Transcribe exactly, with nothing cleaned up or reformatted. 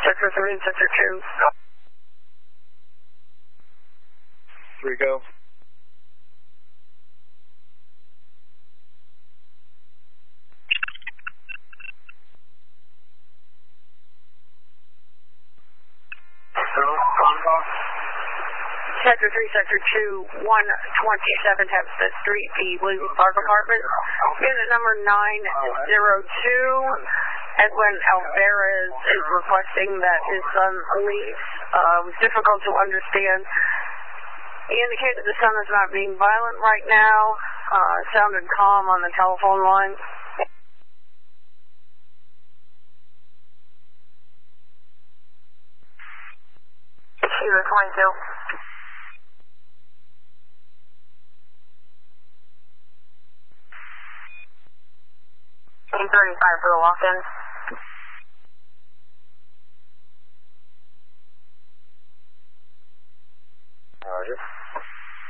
Sector three and Sector two. Three go. Sector three, Sector two, one twenty-seven Hempstead Street, the Williams Park Apartment. Unit number nine zero two. Edwin Alvarez is requesting that his son leaves. Uh, it was difficult to understand. He indicated the son is not being violent right now. Uh, sounded calm on the telephone line. Zero twenty-two. eight thirty-five for the walk-in. Roger.